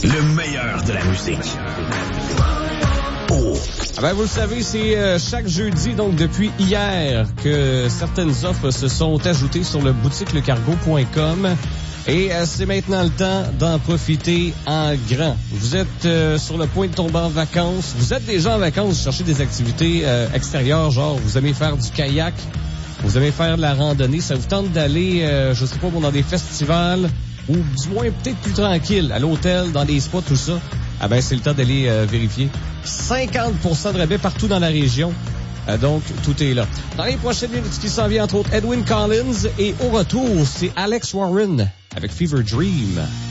Le meilleur de la musique. Oh. Ah ben, vous le savez, c'est chaque jeudi, donc depuis hier, que certaines offres se sont ajoutées sur le boutiquelecargo.com. Et c'est maintenant le temps d'en profiter en grand. Vous êtes sur le point de tomber en vacances. Vous êtes déjà en vacances, vous cherchez des activités extérieures, genre vous aimez faire du kayak, vous aimez faire de la randonnée. Ça vous tente d'aller, je sais pas, dans des festivals ou du moins peut-être plus tranquille, à l'hôtel, dans des spas, tout ça. Ah ben, c'est le temps d'aller vérifier. 50% de rabais partout dans la région. Donc, tout est là. Dans les prochaines minutes, qui s'en vient, entre autres, Edwyn Collins. Et au retour, c'est Alex Warren avec Fever Dream.